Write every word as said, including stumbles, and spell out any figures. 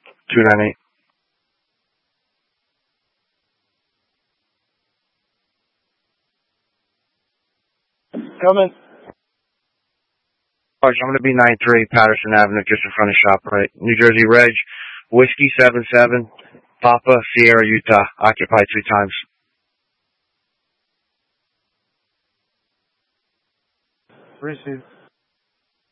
two nine eight. Coming. I'm going to be nine three Patterson Avenue, just in front of ShopRite. New Jersey Reg, Whiskey seven seven, Papa, Sierra, Utah. Occupied three times. Receive.